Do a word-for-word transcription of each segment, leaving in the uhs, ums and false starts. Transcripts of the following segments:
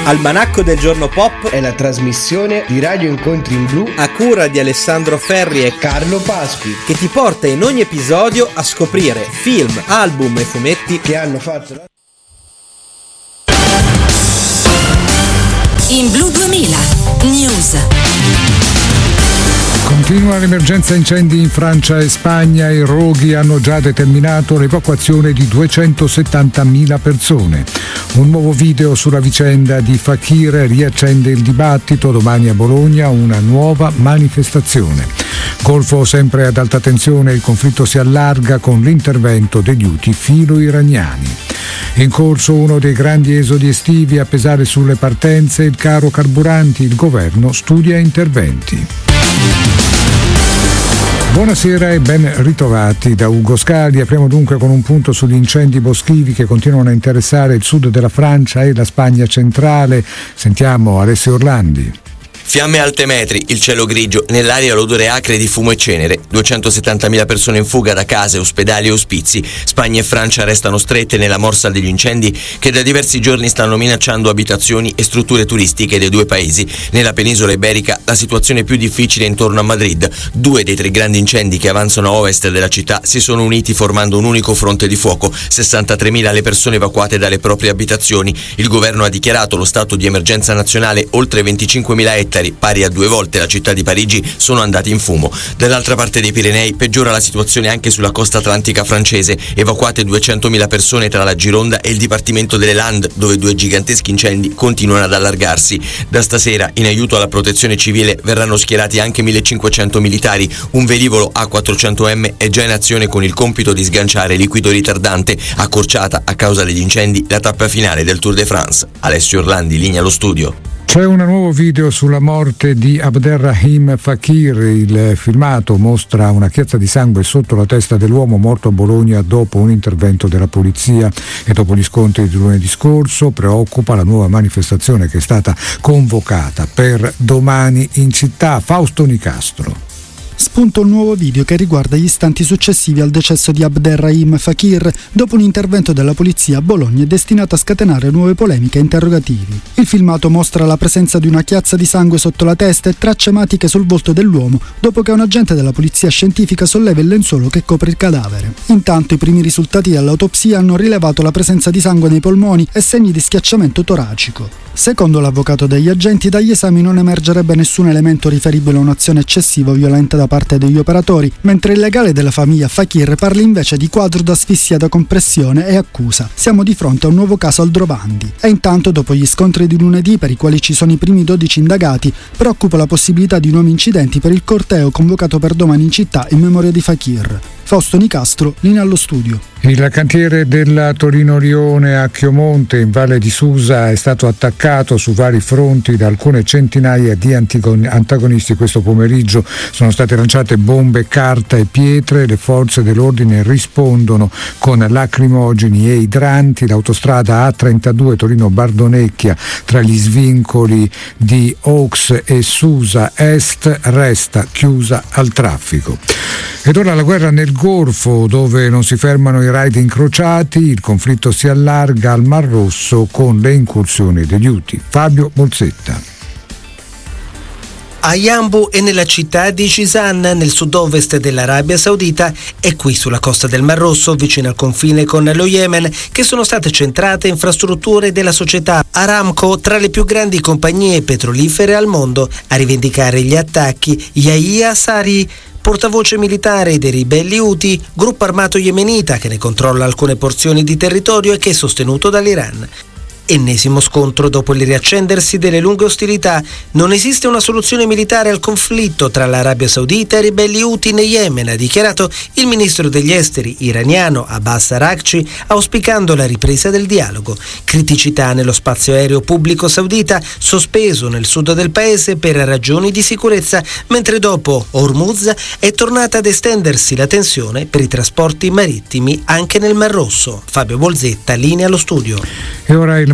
Almanacco del giorno pop è la trasmissione di Radio Incontri in Blu a cura di Alessandro Ferri e Carlo Pasqui, che ti porta in ogni episodio a scoprire film, album e fumetti che hanno fatto la... In Blu duemila News. Continua l'emergenza incendi in Francia e Spagna. I roghi hanno già determinato l'evacuazione di duecentosettantamila persone. Un nuovo video sulla vicenda di Fakir riaccende il dibattito. Domani a Bologna una nuova manifestazione. Golfo sempre ad alta tensione, il conflitto si allarga con l'intervento degli Houthi filo-iraniani. In corso uno dei grandi esodi estivi, a pesare sulle partenze il caro carburanti, il governo studia interventi. Buonasera e ben ritrovati da Ugo Scali. Apriamo dunque con un punto sugli incendi boschivi che continuano a interessare il sud della Francia e la Spagna centrale. Sentiamo Alessio Orlandi. Fiamme alte metri, il cielo grigio, nell'aria l'odore acre di fumo e cenere, duecentosettantamila persone in fuga da case, ospedali e ospizi. Spagna e Francia restano strette nella morsa degli incendi che da diversi giorni stanno minacciando abitazioni e strutture turistiche dei due paesi. Nella penisola iberica la situazione è più difficile intorno a Madrid. Due dei tre grandi incendi che avanzano a ovest della città si sono uniti formando un unico fronte di fuoco, sessantatremila le persone evacuate dalle proprie abitazioni. Il governo ha dichiarato lo stato di emergenza nazionale, oltre venticinquemila ettari, pari a due volte la città di Parigi, sono andati in fumo. Dall'altra parte dei Pirenei peggiora la situazione anche sulla costa atlantica francese, evacuate duecentomila persone tra la Gironda e il Dipartimento delle Landes, dove due giganteschi incendi continuano ad allargarsi. Da stasera, in aiuto alla protezione civile, verranno schierati anche millecinquecento militari. Un velivolo A quattrocento M è già in azione con il compito di sganciare liquido ritardante, accorciata a causa degli incendi la tappa finale del Tour de France. Alessio Orlandi, linea allo studio. C'è un nuovo video sulla morte di Abderrahim Fakir. Il filmato mostra una chiazza di sangue sotto la testa dell'uomo morto a Bologna dopo un intervento della polizia e dopo gli scontri di lunedì scorso. Preoccupa la nuova manifestazione che è stata convocata per domani in città. Fausto Nicastro. Spunta un nuovo video che riguarda gli istanti successivi al decesso di Abderrahim Fakir dopo un intervento della polizia a Bologna è destinato a scatenare nuove polemiche e interrogativi. Il filmato mostra la presenza di una chiazza di sangue sotto la testa e tracce ematiche sul volto dell'uomo dopo che un agente della polizia scientifica solleva il lenzuolo che copre il cadavere. Intanto i primi risultati dell'autopsia hanno rilevato la presenza di sangue nei polmoni e segni di schiacciamento toracico. Secondo l'avvocato degli agenti, dagli esami non emergerebbe nessun elemento riferibile a un'azione eccessiva o violenta da parte degli operatori, mentre il legale della famiglia Fakir parla invece di quadro d'asfissia da compressione e accusa: siamo di fronte a un nuovo caso Aldrovandi. E intanto, dopo gli scontri di lunedì, per i quali ci sono i primi dodici indagati, preoccupa la possibilità di nuovi incidenti per il corteo convocato per domani in città in memoria di Fakir. Fausto Nicastro, linea allo studio. Il cantiere della Torino-Lione a Chiomonte, in Valle di Susa, è stato attaccato su vari fronti da alcune centinaia di antagonisti. Questo pomeriggio sono state lanciate bombe, carta e pietre. Le forze dell'ordine rispondono con lacrimogeni e idranti. L'autostrada A trentadue Torino-Bardonecchia, tra gli svincoli di Aux e Susa Est, resta chiusa al traffico. Ed ora la guerra nel Golfo, dove non si fermano i raid incrociati. Il conflitto si allarga al Mar Rosso con le incursioni degli Houthi. Fabio Bolzetta. A Yanbu e nella città di Jizan, nel sud-ovest dell'Arabia Saudita, e qui sulla costa del Mar Rosso, vicino al confine con lo Yemen, che sono state centrate infrastrutture della società Aramco, tra le più grandi compagnie petrolifere al mondo. A rivendicare gli attacchi, Yahya Sari, portavoce militare dei ribelli Houthi, gruppo armato yemenita che ne controlla alcune porzioni di territorio e che è sostenuto dall'Iran. Ennesimo scontro dopo il riaccendersi delle lunghe ostilità. Non esiste una soluzione militare al conflitto tra l'Arabia Saudita e i ribelli Houthi in Yemen, ha dichiarato il ministro degli esteri iraniano Abbas Araghchi, auspicando la ripresa del dialogo. Criticità nello spazio aereo pubblico saudita, sospeso nel sud del paese per ragioni di sicurezza, mentre dopo Hormuz è tornata ad estendersi la tensione per i trasporti marittimi anche nel Mar Rosso. Fabio Bolzetta, linea allo studio. E ora il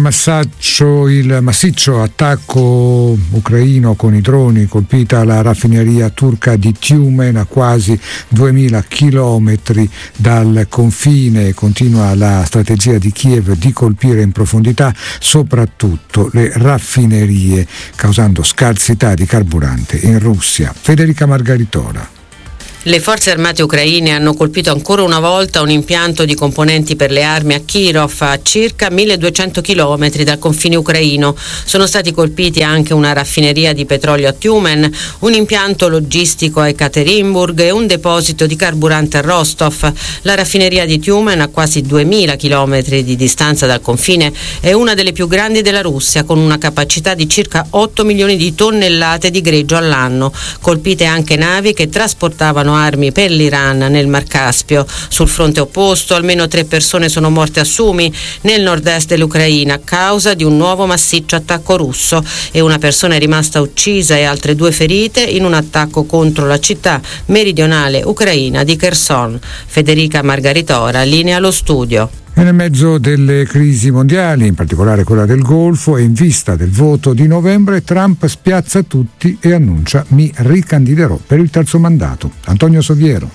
massaccio, il massiccio attacco ucraino con i droni, colpita la raffineria turca di Tyumen a quasi duemila chilometri dal confine. Continua la strategia di Kiev di colpire in profondità soprattutto le raffinerie, causando scarsità di carburante in Russia. Federica Margaritola. Le forze armate ucraine hanno colpito ancora una volta un impianto di componenti per le armi a Kirov, a circa milleduecento chilometri dal confine ucraino. Sono stati colpiti anche una raffineria di petrolio a Tyumen, un impianto logistico a Ekaterinburg e un deposito di carburante a Rostov. La raffineria di Tyumen, a quasi duemila chilometri di distanza dal confine, è una delle più grandi della Russia, con una capacità di circa otto milioni di tonnellate di greggio all'anno. Colpite anche navi che trasportavano armi per l'Iran nel Mar Caspio. Sul fronte opposto almeno tre persone sono morte a Sumi, nel nord-est dell'Ucraina, a causa di un nuovo massiccio attacco russo, e una persona è rimasta uccisa e altre due ferite in un attacco contro la città meridionale ucraina di Kherson. Federica Margaritora, linea allo studio. E nel mezzo delle crisi mondiali, in particolare quella del Golfo, e in vista del voto di novembre, Trump spiazza tutti e annuncia: mi ricandiderò per il terzo mandato. Antonio Soviero.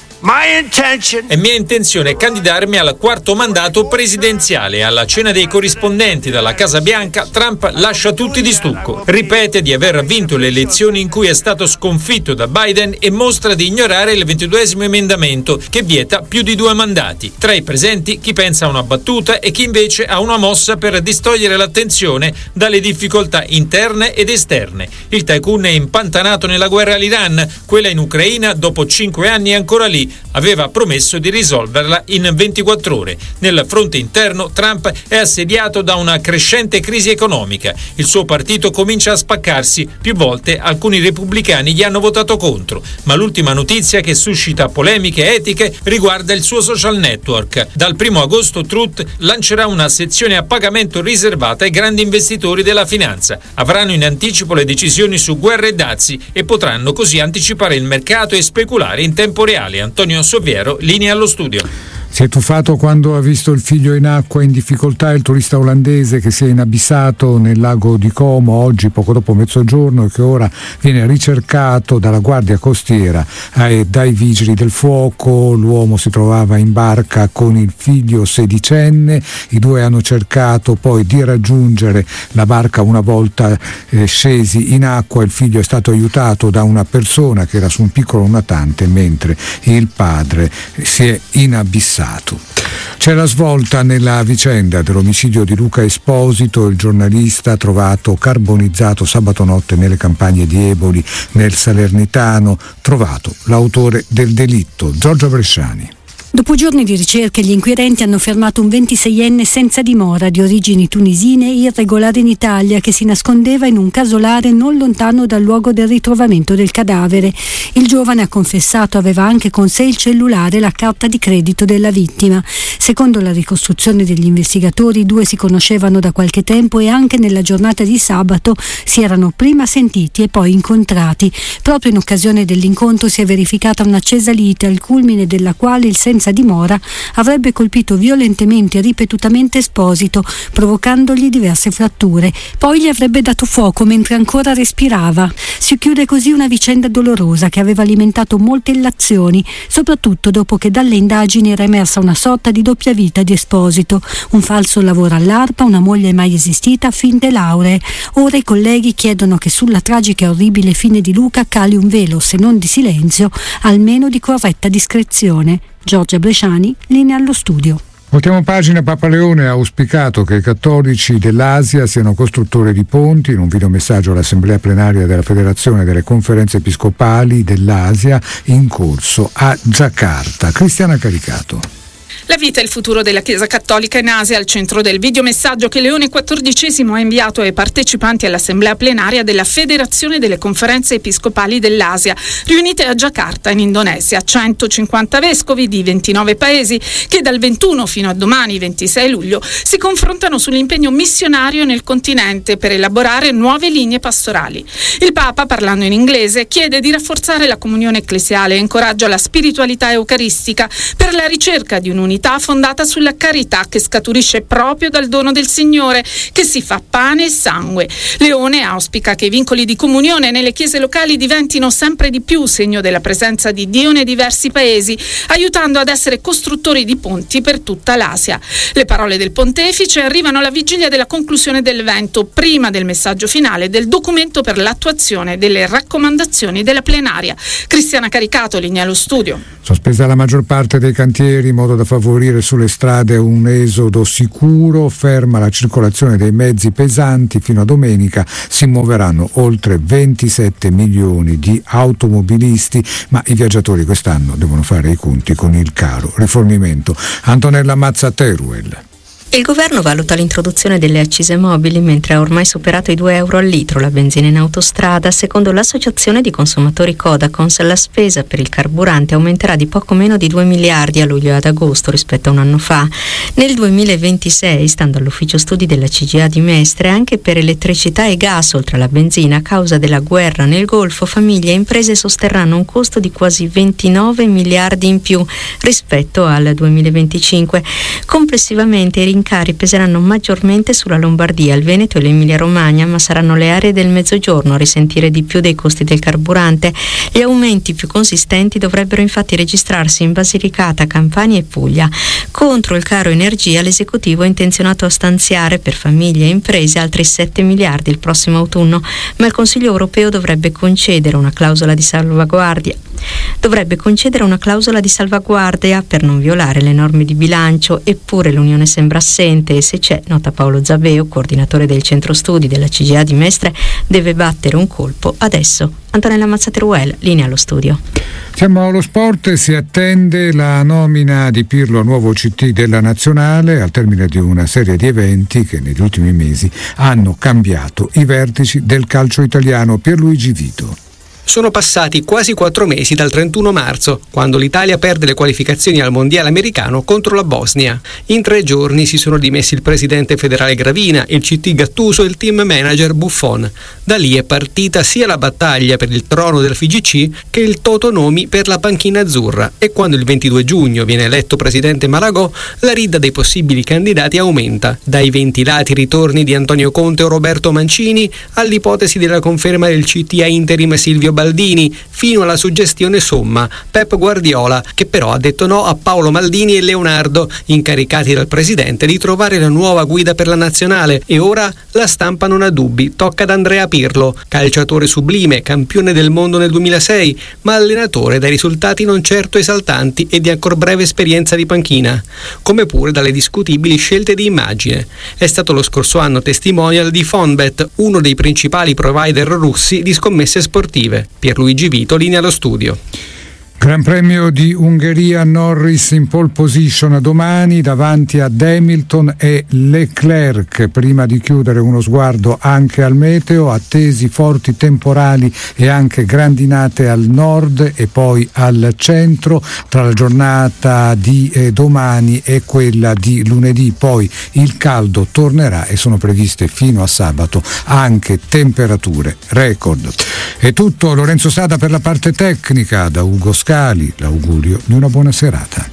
È mia intenzione candidarmi al quarto mandato presidenziale. Alla cena dei corrispondenti dalla Casa Bianca, Trump lascia tutti di stucco. Ripete di aver vinto le elezioni in cui è stato sconfitto da Biden e mostra di ignorare il ventiduesimo emendamento che vieta più di due mandati. Tra i presenti chi pensa a una battuta e chi invece a una mossa per distogliere l'attenzione dalle difficoltà interne ed esterne. Il tycoon è impantanato nella guerra all'Iran, quella in Ucraina dopo cinque anni è ancora lì. Aveva promesso di risolverla in ventiquattro ore. Nel fronte interno Trump è assediato da una crescente crisi economica. Il suo partito comincia a spaccarsi. Più volte alcuni repubblicani gli hanno votato contro, ma l'ultima notizia che suscita polemiche etiche riguarda il suo social network. Dal primo agosto Truth lancerà una sezione a pagamento riservata ai grandi investitori della finanza. Avranno in anticipo le decisioni su guerre e dazi e potranno così anticipare il mercato e speculare in tempo reale. Antonio Soviero, linea allo studio. Si è tuffato quando ha visto il figlio in acqua in difficoltà il turista olandese che si è inabissato nel lago di Como oggi poco dopo mezzogiorno e che ora viene ricercato dalla guardia costiera e dai vigili del fuoco. L'uomo si trovava in barca con il figlio sedicenne, i due hanno cercato poi di raggiungere la barca una volta eh, scesi in acqua. Il figlio è stato aiutato da una persona che era su un piccolo natante mentre il padre si è inabissato. C'è la svolta nella vicenda dell'omicidio di Luca Esposito, il giornalista trovato carbonizzato sabato notte nelle campagne di Eboli nel Salernitano, trovato l'autore del delitto. Giorgio Bresciani. Dopo giorni di ricerche, gli inquirenti hanno fermato un ventiseienne senza dimora di origini tunisine e irregolare in Italia che si nascondeva in un casolare non lontano dal luogo del ritrovamento del cadavere. Il giovane ha confessato aveva anche con sé il cellulare e la carta di credito della vittima. Secondo la ricostruzione degli investigatori, i due si conoscevano da qualche tempo e anche nella giornata di sabato si erano prima sentiti e poi incontrati. Proprio in occasione dell'incontro si è verificata un'accesa lite, al culmine della quale il senza dimora avrebbe colpito violentemente e ripetutamente Esposito, provocandogli diverse fratture. Poi gli avrebbe dato fuoco mentre ancora respirava. Si chiude così una vicenda dolorosa che aveva alimentato molte illazioni, soprattutto dopo che dalle indagini era emersa una sorta di doppia vita di Esposito: un falso lavoro all'ARPA, una moglie mai esistita, finte lauree. Ora i colleghi chiedono che sulla tragica e orribile fine di Luca cali un velo, se non di silenzio, almeno di corretta discrezione. Giorgia Bresciani, linea allo studio. Voltiamo pagina. Papa Leone ha auspicato che i cattolici dell'Asia siano costruttori di ponti in un videomessaggio all'Assemblea plenaria della Federazione delle Conferenze Episcopali dell'Asia in corso a Giacarta. Cristiana Caricato. La vita e il futuro della Chiesa Cattolica in Asia al centro del videomessaggio che Leone quattordicesimo ha inviato ai partecipanti all'assemblea plenaria della Federazione delle Conferenze Episcopali dell'Asia, riunite a Giacarta in Indonesia. centocinquanta vescovi di ventinove paesi che dal ventuno fino a domani ventisei luglio si confrontano sull'impegno missionario nel continente per elaborare nuove linee pastorali. Il Papa, parlando in inglese, chiede di rafforzare la comunione ecclesiale e incoraggia la spiritualità eucaristica per la ricerca di un'unità comunità fondata sulla carità, che scaturisce proprio dal dono del Signore, che si fa pane e sangue. Leone auspica che i vincoli di comunione nelle chiese locali diventino sempre di più segno della presenza di Dio nei diversi paesi, aiutando ad essere costruttori di ponti per tutta l'Asia. Le parole del pontefice arrivano alla vigilia della conclusione dell'evento, prima del messaggio finale del documento per l'attuazione delle raccomandazioni della plenaria. Cristiana Caricato, linea allo studio. Sospesa la maggior parte dei cantieri in modo da favorire sulle strade un esodo sicuro, ferma la circolazione dei mezzi pesanti. Fino a domenica si muoveranno oltre ventisette milioni di automobilisti, ma i viaggiatori quest'anno devono fare i conti con il caro rifornimento. Antonella Mazza, Teruel. Il governo valuta l'introduzione delle accise mobili mentre ha ormai superato i due euro al litro la benzina in autostrada. Secondo l'associazione di consumatori Codacons, la spesa per il carburante aumenterà di poco meno di due miliardi a luglio e ad agosto rispetto a un anno fa. Nel duemilaventisei, stando all'ufficio studi della C G I A di Mestre, anche per elettricità e gas oltre alla benzina, a causa della guerra nel Golfo, famiglie e imprese sosterranno un costo di quasi ventinove miliardi in più rispetto al duemilaventicinque. Complessivamente i rincari peseranno maggiormente sulla Lombardia, il Veneto e l'Emilia Romagna, ma saranno le aree del Mezzogiorno a risentire di più dei costi del carburante. Gli aumenti più consistenti dovrebbero infatti registrarsi in Basilicata, Campania e Puglia. Contro il caro energia, l'esecutivo è intenzionato a stanziare per famiglie e imprese altri sette miliardi il prossimo autunno, ma il Consiglio europeo dovrebbe concedere una clausola di salvaguardia. Dovrebbe concedere una clausola di salvaguardia per non violare le norme di bilancio, eppure l'Unione sembra assente e se c'è, nota Paolo Zaveo, coordinatore del centro studi della C G I A di Mestre, deve battere un colpo adesso. Antonella Mazzateruel, linea allo studio. Siamo allo sport e si attende la nomina di Pirlo a nuovo C T della Nazionale al termine di una serie di eventi che negli ultimi mesi hanno cambiato i vertici del calcio italiano. Pierluigi Vito. Sono passati quasi quattro mesi dal trentuno marzo, quando l'Italia perde le qualificazioni al mondiale americano contro la Bosnia. In tre giorni si sono dimessi il presidente federale Gravina, il C T Gattuso e il team manager Buffon. Da lì è partita sia la battaglia per il trono del F I G C che il totonomi per la panchina azzurra, e quando il ventidue giugno viene eletto presidente Malagò, la ridda dei possibili candidati aumenta, dai ventilati ritorni di Antonio Conte o Roberto Mancini all'ipotesi della conferma del C T a interim Silvio Baldini, fino alla suggestione somma Pep Guardiola, che però ha detto no a Paolo Maldini e Leonardo, incaricati dal presidente di trovare la nuova guida per la nazionale, e ora la stampa non ha dubbi, tocca ad Andrea Pirlo, calciatore sublime, campione del mondo nel duemilasei, ma allenatore dai risultati non certo esaltanti e di ancor breve esperienza di panchina, come pure dalle discutibili scelte di immagine. È stato lo scorso anno testimonial di Fonbet, uno dei principali provider russi di scommesse sportive. Pierluigi Vito, linea allo studio. Gran Premio di Ungheria, Norris in pole position domani davanti ad Hamilton e Leclerc. Prima di chiudere uno sguardo anche al meteo, attesi forti temporali e anche grandinate al nord e poi al centro tra la giornata di eh, domani e quella di lunedì. Poi il caldo tornerà e sono previste fino a sabato anche temperature record. È tutto, Lorenzo Sada per la parte tecnica, da Ugo Scali l'augurio di una buona serata.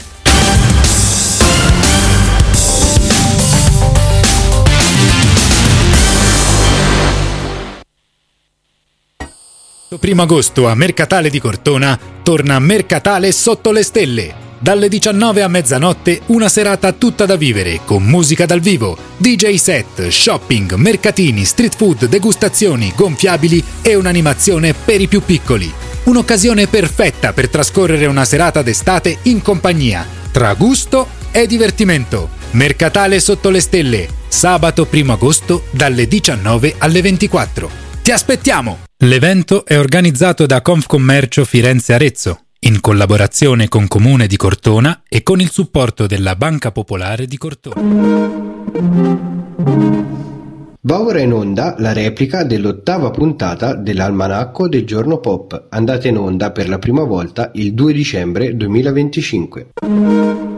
Primo agosto a Mercatale di Cortona torna Mercatale sotto le stelle. Dalle diciannove a mezzanotte una serata tutta da vivere con musica dal vivo, D J set, shopping, mercatini, street food, degustazioni, gonfiabili e un'animazione per i più piccoli. Un'occasione perfetta per trascorrere una serata d'estate in compagnia, tra gusto e divertimento. Mercatale sotto le stelle, sabato primo agosto dalle diciannove alle ventiquattro. Ti aspettiamo! L'evento è organizzato da Confcommercio Firenze Arezzo, in collaborazione con Comune di Cortona e con il supporto della Banca Popolare di Cortona. Va ora in onda la replica dell'ottava puntata dell'Almanacco del Giorno Pop, andata in onda per la prima volta il due dicembre duemilaventicinque.